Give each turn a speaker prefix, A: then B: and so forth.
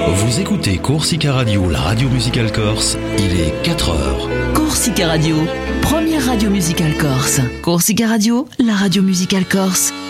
A: Vous écoutez Corsica Radio, la radio musicale corse, il est 4 heures.
B: Corsica Radio, première radio musicale corse. Corsica Radio, la radio musicale corse.